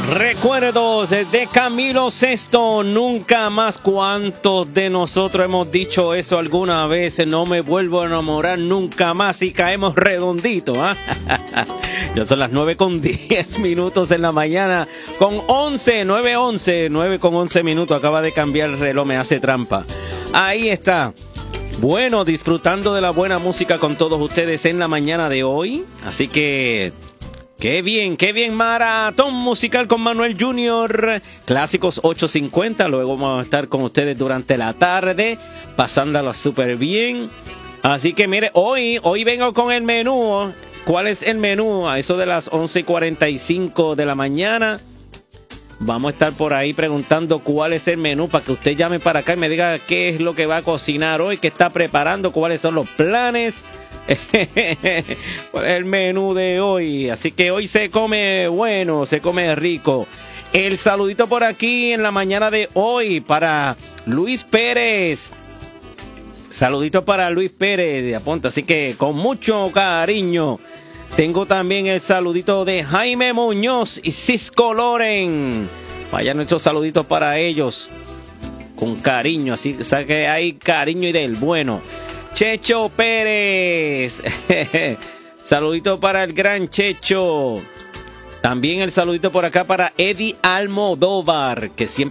Recuerdos de Camilo Sesto, nunca más. ¿Cuántos de nosotros hemos dicho eso alguna vez? No me vuelvo a enamorar nunca más y caemos redondito, ¿eh? Ya son las 9:10 en la mañana, con 9:11 minutos. Acaba de cambiar el reloj, me hace trampa. Ahí está. Bueno, disfrutando de la buena música con todos ustedes en la mañana de hoy. Así que qué bien, maratón musical con Manuel Junior, clásicos 8:50, luego vamos a estar con ustedes durante la tarde, pasándola súper bien. Así que mire, hoy vengo con el menú. ¿Cuál es el menú? A eso de las 11:45 de la mañana, vamos a estar por ahí preguntando cuál es el menú, para que usted llame para acá y me diga qué es lo que va a cocinar hoy, qué está preparando, cuáles son los planes. El menú de hoy. Así que hoy se come bueno, se come rico. El saludito por aquí en la mañana de hoy para Luis Pérez. Saludito para Luis Pérez de Aponte. Así que con mucho cariño. Tengo también el saludito de Jaime Muñoz y Cisco Loren. Vaya nuestros saluditos para ellos con cariño. Así que hay cariño y del bueno. Checho Pérez. Saludito para el gran Checho. También el saludito por acá para Eddie Almodóvar, que siempre